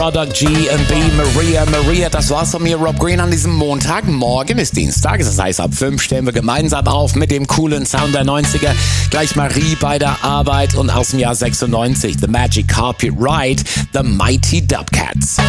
Product G&B, Maria, das war's von mir, Rob Green, an diesem Montag. Morgen ist Dienstag, das heißt, ab 5 stehen wir gemeinsam auf mit dem coolen Sound der 90er. Gleich Marie bei der Arbeit und aus dem Jahr 96, The Magic Carpet Ride, The Mighty Dubcats.